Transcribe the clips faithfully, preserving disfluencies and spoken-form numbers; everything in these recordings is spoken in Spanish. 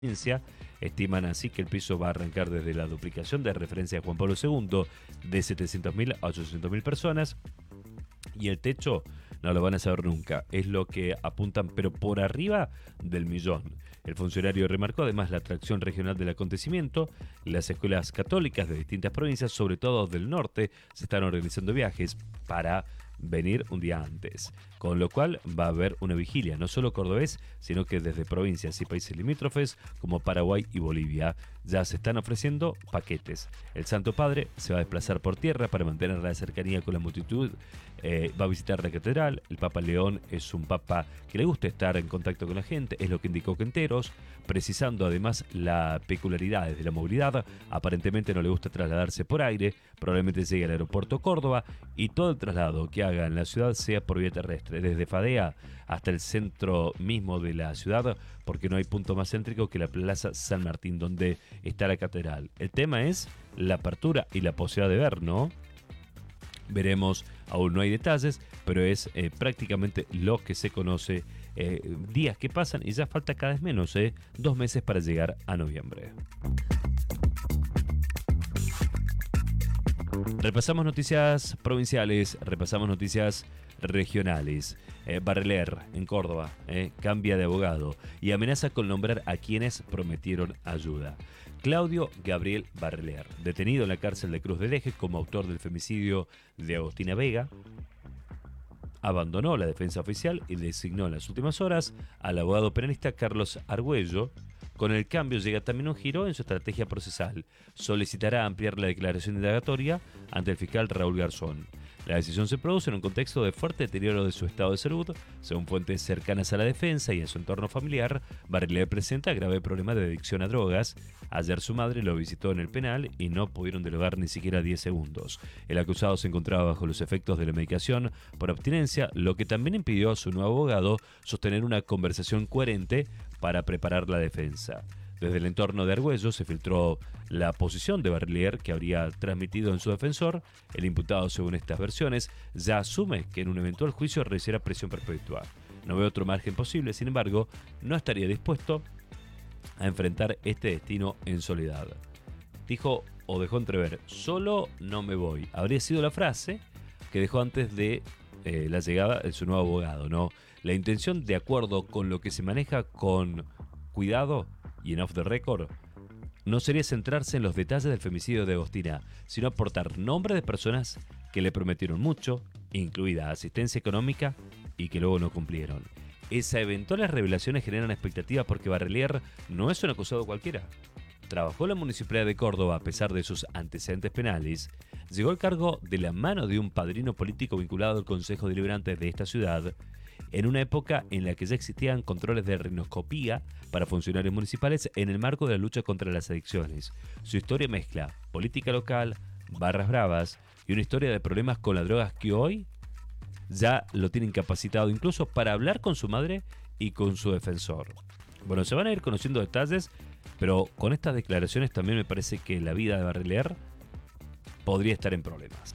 estiman así que el piso va a arrancar desde la duplicación de referencia de Juan Pablo segundo de setecientos mil a ochocientos mil personas, y el techo no lo van a saber nunca, es lo que apuntan, pero por arriba del millón. El funcionario remarcó además la atracción regional del acontecimiento. Las escuelas católicas de distintas provincias, sobre todo del norte, se están organizando viajes para venir un día antes, con lo cual va a haber una vigilia, no solo cordobés, sino que desde provincias y países limítrofes como Paraguay y Bolivia ya se están ofreciendo paquetes. El Santo Padre se va a desplazar por tierra para mantener la cercanía con la multitud, eh, va a visitar la catedral. El Papa León es un papa que le gusta estar en contacto con la gente, es lo que indicó Quinteros, precisando además las peculiaridades de la movilidad. Aparentemente no le gusta trasladarse por aire, probablemente llegue al aeropuerto Córdoba y todo el traslado que haga en la ciudad sea por vía terrestre, desde Fadea hasta el centro mismo de la ciudad, porque no hay punto más céntrico que la Plaza San Martín, donde está la catedral. El tema es la apertura y la posibilidad de ver, ¿no? Veremos, aún no hay detalles, pero es eh, prácticamente lo que se conoce. Eh, días que pasan y ya falta cada vez menos, eh, dos meses para llegar a noviembre. Repasamos noticias provinciales, repasamos noticias regionales. Eh, Barreler, en Córdoba, eh, cambia de abogado y amenaza con nombrar a quienes prometieron ayuda. Claudio Gabriel Barreler, detenido en la cárcel de Cruz del Eje como autor del femicidio de Agostina Vega, abandonó la defensa oficial y designó en las últimas horas al abogado penalista Carlos Argüello. Con el cambio llega también un giro en su estrategia procesal. Solicitará ampliar la declaración indagatoria ante el fiscal Raúl Garzón. La decisión se produce en un contexto de fuerte deterioro de su estado de salud. Según fuentes cercanas a la defensa y en su entorno familiar, Barreler presenta grave problema de adicción a drogas. Ayer su madre lo visitó en el penal y no pudieron dialogar ni siquiera diez segundos. El acusado se encontraba bajo los efectos de la medicación por abstinencia, lo que también impidió a su nuevo abogado sostener una conversación coherente para preparar la defensa. Desde el entorno de Argüello se filtró la posición de Barreler que habría transmitido en su defensor. El imputado, según estas versiones, ya asume que en un eventual juicio recibirá prisión perpetua. No ve otro margen posible, sin embargo, no estaría dispuesto a enfrentar este destino en soledad. Dijo o dejó entrever, solo no me voy. Habría sido la frase que dejó antes de eh, la llegada de su nuevo abogado, ¿no? La intención, de acuerdo con lo que se maneja con cuidado y en off the record, no sería centrarse en los detalles del femicidio de Agostina, sino aportar nombres de personas que le prometieron mucho, incluida asistencia económica, y que luego no cumplieron. Esas eventuales revelaciones generan expectativas porque Barreler no es un acusado cualquiera. Trabajó en la Municipalidad de Córdoba a pesar de sus antecedentes penales, llegó al cargo de la mano de un padrino político vinculado al Consejo Deliberante de esta ciudad, en una época en la que ya existían controles de rinoscopía para funcionarios municipales en el marco de la lucha contra las adicciones. Su historia mezcla política local, barras bravas y una historia de problemas con las drogas que hoy ya lo tienen capacitado incluso para hablar con su madre y con su defensor. Bueno, se van a ir conociendo detalles, pero con estas declaraciones también me parece que la vida de Barreler podría estar en problemas.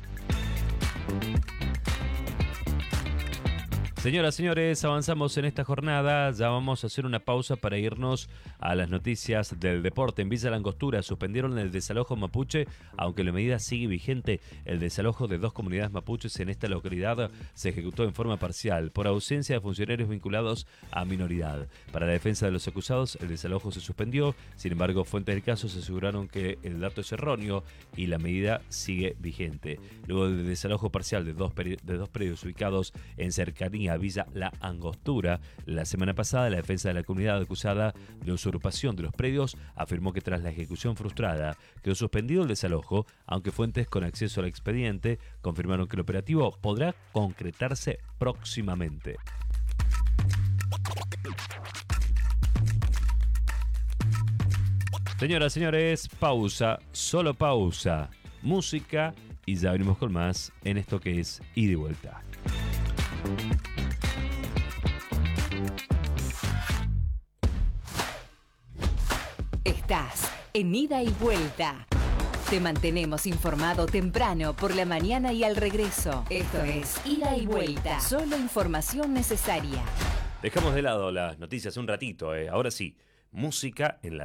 Señoras, señores, avanzamos en esta jornada. Ya vamos a hacer una pausa para irnos a las noticias del deporte. En Villa Langostura suspendieron el desalojo mapuche, aunque la medida sigue vigente. El desalojo de dos comunidades mapuches en esta localidad se ejecutó en forma parcial por ausencia de funcionarios vinculados a minoridad. Para la defensa de los acusados, el desalojo se suspendió. Sin embargo, fuentes del caso se aseguraron que el dato es erróneo y la medida sigue vigente. Luego del desalojo parcial de dos, peri- de dos predios ubicados en cercanía Villa La Angostura, la semana pasada la defensa de la comunidad acusada de usurpación de los predios afirmó que tras la ejecución frustrada quedó suspendido el desalojo, aunque fuentes con acceso al expediente confirmaron que el operativo podrá concretarse próximamente. Señoras, señores, pausa, solo pausa, música y ya venimos con más en esto que es Ida y Vuelta. Estás en Ida y Vuelta. Te mantenemos informado temprano, por la mañana y al regreso. Esto es Ida y Vuelta. Solo información necesaria. Dejamos de lado las noticias un ratito, eh. Ahora sí, música en la